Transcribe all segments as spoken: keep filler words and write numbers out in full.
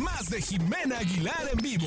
más de Jimena Aguilar en vivo.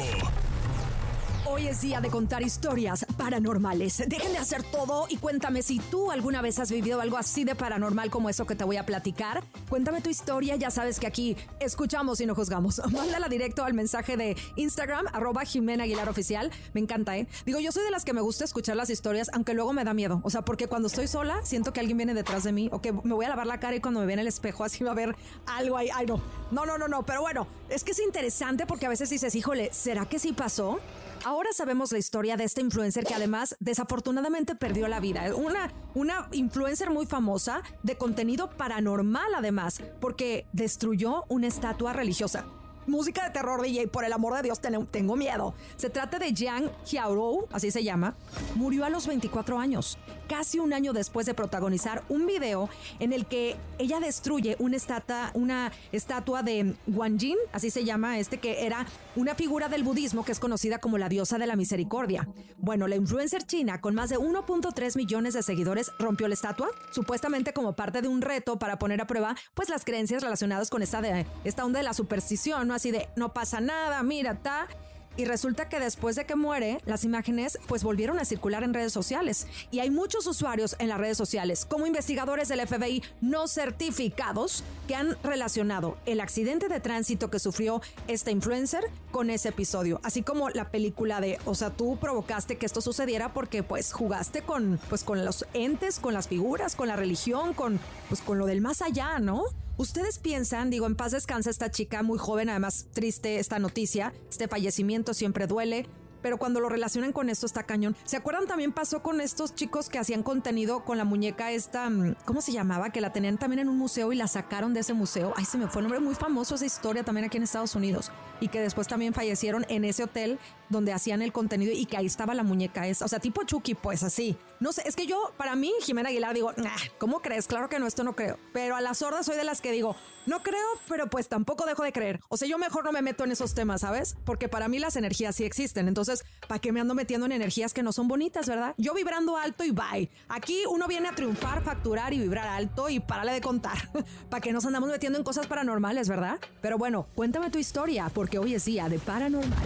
Hoy es día de contar historias paranormales. Dejen de hacer todo y cuéntame si tú alguna vez has vivido algo así de paranormal como eso que te voy a platicar. Cuéntame tu historia, ya sabes que aquí escuchamos y no juzgamos. Mándala directo al mensaje de Instagram, arroba Jimena Aguilar Oficial. Me encanta, ¿eh? Digo, yo soy de las que me gusta escuchar las historias, aunque luego me da miedo. O sea, porque cuando estoy sola, siento que alguien viene detrás de mí o que me voy a lavar la cara y cuando me ve en el espejo así va a haber algo ahí. Ay, no. No, no, no, no. Pero bueno, es que es interesante porque a veces dices, híjole, ¿será que sí pasó? Ahora sabemos la historia de esta influencer que además desafortunadamente perdió la vida. Una, una influencer muy famosa de contenido paranormal además, porque destruyó una estatua religiosa. Música de terror, D J, por el amor de Dios, ten, tengo miedo. Se trata de Yang Xiaorou, así se llama. Murió a los veinticuatro años, casi un año después de protagonizar un video en el que ella destruye una estatua, una estatua de Guanyin, así se llama este, que era una figura del budismo que es conocida como la diosa de la misericordia. Bueno, la influencer china con más de uno punto tres millones de seguidores rompió la estatua, supuestamente como parte de un reto para poner a prueba pues las creencias relacionadas con esta, de, esta onda de la superstición, ¿no? Así de, no pasa nada, mira, ta. Y resulta que después de que muere, las imágenes pues volvieron a circular en redes sociales. Y hay muchos usuarios en las redes sociales, como investigadores del F B I no certificados, que han relacionado el accidente de tránsito que sufrió esta influencer con ese episodio. Así como la película de, o sea, tú provocaste que esto sucediera porque pues jugaste con, pues, con los entes, con las figuras, con la religión, con, pues, con lo del más allá, ¿no? Ustedes piensan, digo, en paz descansa esta chica muy joven, además triste esta noticia, este fallecimiento siempre duele, pero cuando lo relacionan con esto está cañón. ¿Se acuerdan? También pasó con estos chicos que hacían contenido con la muñeca esta, ¿cómo se llamaba? Que la tenían también en un museo y la sacaron de ese museo. Ay, se me fue el nombre, muy famoso esa historia también aquí en Estados Unidos. Y que después también fallecieron en ese hotel donde hacían el contenido y que ahí estaba la muñeca esa. O sea, tipo Chucky, pues así. No sé, es que yo, para mí, Jimena Aguilar, digo, nah, ¿cómo crees? Claro que no, esto no creo. Pero a la sorda soy de las que digo, no creo, pero pues tampoco dejo de creer. O sea, yo mejor no me meto en esos temas, ¿sabes? Porque para mí las energías sí existen. Entonces, ¿para qué me ando metiendo en energías que no son bonitas, verdad? Yo vibrando alto y bye. Aquí uno viene a triunfar, facturar y vibrar alto y párale de contar. ¿Para qué nos andamos metiendo en cosas paranormales, verdad? Pero bueno, cuéntame tu historia, porque hoy es día de paranormal.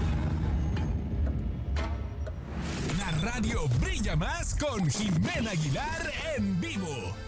La radio brilla más con Jimena Aguilar en vivo.